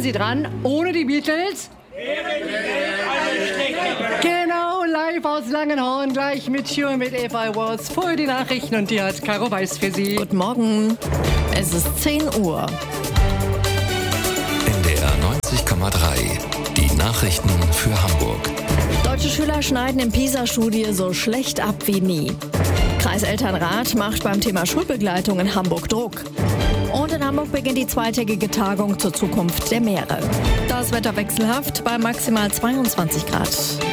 bleiben Sie dran. Ohne die Beatles. Genau, live aus Langenhorn, gleich mit Hugh mit Eva Awards. Vorher die Nachrichten und die hat Caro Weiß für Sie. Guten Morgen, es ist 10 Uhr. NDR 90,3, die Nachrichten für Hamburg. Deutsche Schüler schneiden in PISA-Studie so schlecht ab wie nie. Kreiselternrat macht beim Thema Schulbegleitung in Hamburg Druck. Und in Hamburg beginnt die zweitägige Tagung zur Zukunft der Meere. Das Wetter wechselhaft bei maximal 22 Grad.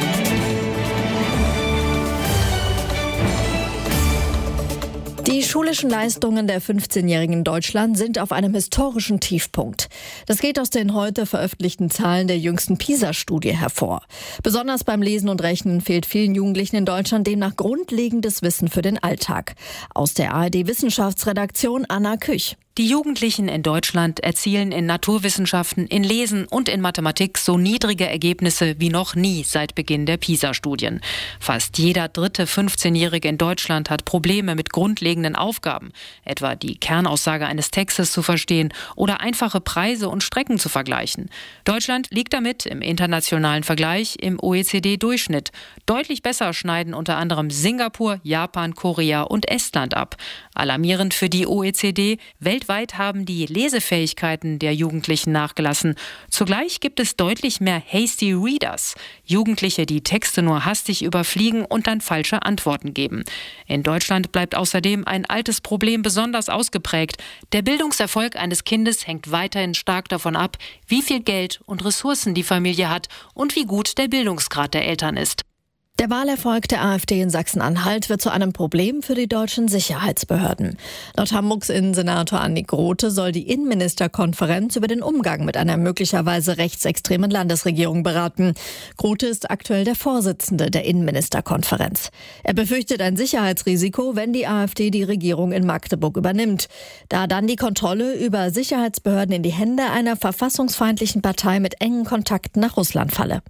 Die schulischen Leistungen der 15-Jährigen in Deutschland sind auf einem historischen Tiefpunkt. Das geht aus den heute veröffentlichten Zahlen der jüngsten PISA-Studie hervor. Besonders beim Lesen und Rechnen fehlt vielen Jugendlichen in Deutschland demnach grundlegendes Wissen für den Alltag. Aus der ARD-Wissenschaftsredaktion Anna Küch. Die Jugendlichen in Deutschland erzielen in Naturwissenschaften, in Lesen und in Mathematik so niedrige Ergebnisse wie noch nie seit Beginn der PISA-Studien. Fast jeder dritte 15-Jährige in Deutschland hat Probleme mit grundlegenden Aufgaben, etwa die Kernaussage eines Textes zu verstehen oder einfache Preise und Strecken zu vergleichen. Deutschland liegt damit im internationalen Vergleich im OECD-Durchschnitt. Deutlich besser schneiden unter anderem Singapur, Japan, Korea und Estland ab. Alarmierend für die OECD: weltweit haben die Lesefähigkeiten der Jugendlichen nachgelassen. Zugleich gibt es deutlich mehr Hasty Readers, Jugendliche, die Texte nur hastig überfliegen und dann falsche Antworten geben. In Deutschland bleibt außerdem ein altes Problem besonders ausgeprägt. Der Bildungserfolg eines Kindes hängt weiterhin stark davon ab, wie viel Geld und Ressourcen die Familie hat und wie gut der Bildungsgrad der Eltern ist. Der Wahlerfolg der AfD in Sachsen-Anhalt wird zu einem Problem für die deutschen Sicherheitsbehörden. Laut Hamburgs Innensenator Andi Grote soll die Innenministerkonferenz über den Umgang mit einer möglicherweise rechtsextremen Landesregierung beraten. Grote ist aktuell der Vorsitzende der Innenministerkonferenz. Er befürchtet ein Sicherheitsrisiko, wenn die AfD die Regierung in Magdeburg übernimmt, da dann die Kontrolle über Sicherheitsbehörden in die Hände einer verfassungsfeindlichen Partei mit engen Kontakten nach Russland falle.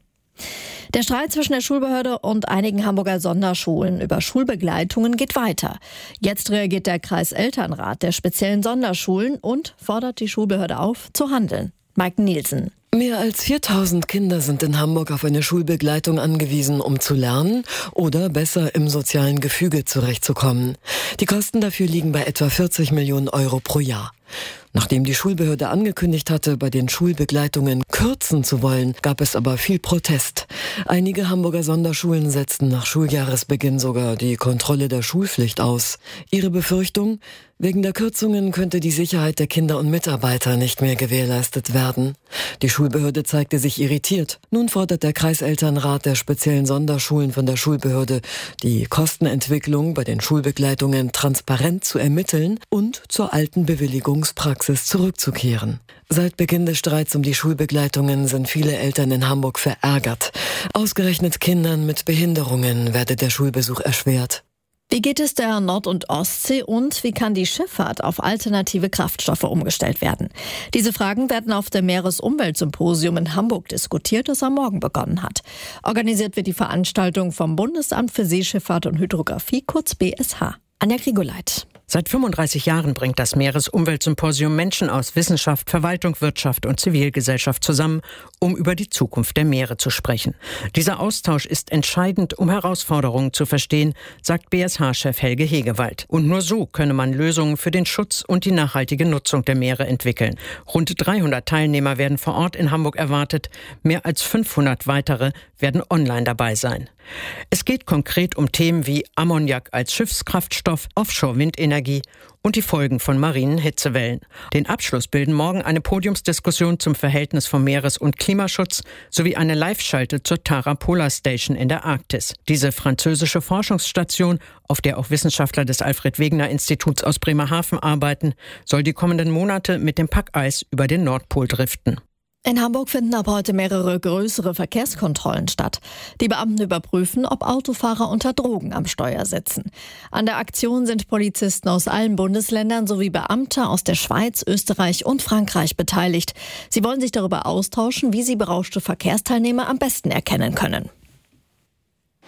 Der Streit zwischen der Schulbehörde und einigen Hamburger Sonderschulen über Schulbegleitungen geht weiter. Jetzt reagiert der Kreiselternrat der speziellen Sonderschulen und fordert die Schulbehörde auf, zu handeln. Mike Nielsen. Mehr als 4000 Kinder sind in Hamburg auf eine Schulbegleitung angewiesen, um zu lernen oder besser im sozialen Gefüge zurechtzukommen. Die Kosten dafür liegen bei etwa 40 Millionen Euro pro Jahr. Nachdem die Schulbehörde angekündigt hatte, bei den Schulbegleitungen kürzen zu wollen, gab es aber viel Protest. Einige Hamburger Sonderschulen setzten nach Schuljahresbeginn sogar die Kontrolle der Schulpflicht aus. Ihre Befürchtung: wegen der Kürzungen könnte die Sicherheit der Kinder und Mitarbeiter nicht mehr gewährleistet werden. Die Schulbehörde zeigte sich irritiert. Nun fordert der Kreiselternrat der speziellen Sonderschulen von der Schulbehörde, die Kostenentwicklung bei den Schulbegleitungen transparent zu ermitteln und zur alten Bewilligungspraxis zurückzukehren. Seit Beginn des Streits um die Schulbegleitungen sind viele Eltern in Hamburg verärgert. Ausgerechnet Kindern mit Behinderungen werde der Schulbesuch erschwert. Wie geht es der Nord- und Ostsee und wie kann die Schifffahrt auf alternative Kraftstoffe umgestellt werden? Diese Fragen werden auf dem Meeresumweltsymposium in Hamburg diskutiert, das am Morgen begonnen hat. Organisiert wird die Veranstaltung vom Bundesamt für Seeschifffahrt und Hydrographie, kurz BSH. Anja Grigoleit. Seit 35 Jahren bringt das Meeresumweltsymposium Menschen aus Wissenschaft, Verwaltung, Wirtschaft und Zivilgesellschaft zusammen, um über die Zukunft der Meere zu sprechen. Dieser Austausch ist entscheidend, um Herausforderungen zu verstehen, sagt BSH-Chef Helge Hegewald. Und nur so könne man Lösungen für den Schutz und die nachhaltige Nutzung der Meere entwickeln. Rund 300 Teilnehmer werden vor Ort in Hamburg erwartet. Mehr als 500 weitere werden online dabei sein. Es geht konkret um Themen wie Ammoniak als Schiffskraftstoff, Offshore-Windenergie und die Folgen von marinen Hitzewellen. Den Abschluss bilden morgen eine Podiumsdiskussion zum Verhältnis von Meeres- und Klimaschutz sowie eine Live-Schalte zur Tara Polar Station in der Arktis. Diese französische Forschungsstation, auf der auch Wissenschaftler des Alfred-Wegener-Instituts aus Bremerhaven arbeiten, soll die kommenden Monate mit dem Packeis über den Nordpol driften. In Hamburg finden ab heute mehrere größere Verkehrskontrollen statt. Die Beamten überprüfen, ob Autofahrer unter Drogen am Steuer sitzen. An der Aktion sind Polizisten aus allen Bundesländern sowie Beamte aus der Schweiz, Österreich und Frankreich beteiligt. Sie wollen sich darüber austauschen, wie sie berauschte Verkehrsteilnehmer am besten erkennen können.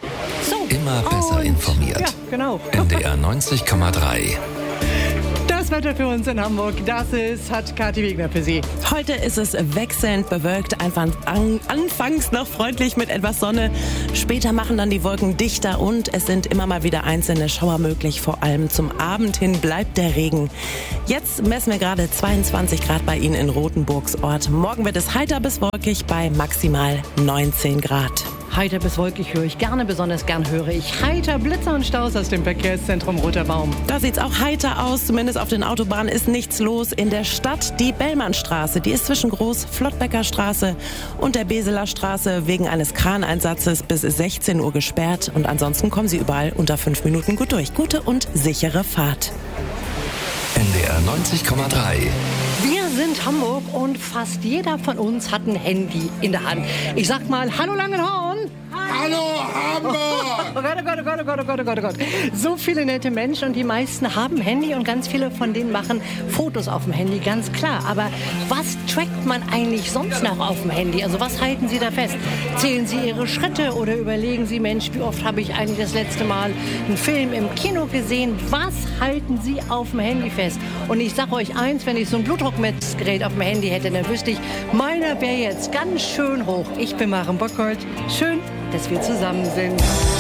Immer besser informiert. Ja, genau. NDR 90,3. Das Wetter für uns in Hamburg, hat Kathi Wegner für Sie. Heute ist es wechselnd bewölkt, anfangs noch freundlich mit etwas Sonne. Später machen dann die Wolken dichter und es sind immer mal wieder einzelne Schauer möglich. Vor allem zum Abend hin bleibt der Regen. Jetzt messen wir gerade 22 Grad bei Ihnen in Rothenburgsort. Morgen wird es heiter bis wolkig bei maximal 19 Grad. Heiter bis wolkig höre ich gerne, besonders gern höre ich heiter Blitzer und Staus aus dem Verkehrszentrum Roter Baum. Da sieht's auch heiter aus, zumindest auf den Autobahnen ist nichts los. In der Stadt die Bellmannstraße, die ist zwischen Groß-Flottbecker Straße und der Beseler Straße wegen eines Kraneinsatzes bis 16 Uhr gesperrt. Und ansonsten kommen Sie überall unter 5 Minuten gut durch. Gute und sichere Fahrt. NDR 90,3. Wir sind Hamburg und fast jeder von uns hat ein Handy in der Hand. Ich sag mal, hallo Langenhorn. Hallo Hamburg! Oh Gott, oh Gott, oh Gott, oh Gott, oh Gott, oh Gott, oh Gott. So viele nette Menschen und die meisten haben Handy und ganz viele von denen machen Fotos auf dem Handy, ganz klar. Aber was trackt man eigentlich sonst noch auf dem Handy? Also was halten Sie da fest? Zählen Sie Ihre Schritte oder überlegen Sie, Mensch, wie oft habe ich eigentlich das letzte Mal einen Film im Kino gesehen? Was halten Sie auf dem Handy fest? Und ich sage euch eins, wenn ich so ein Blutdruckmessgerät auf dem Handy hätte, dann wüsste ich, meiner wäre jetzt ganz schön hoch. Ich bin Maren Bockholt. Schön, dass wir zusammen sind.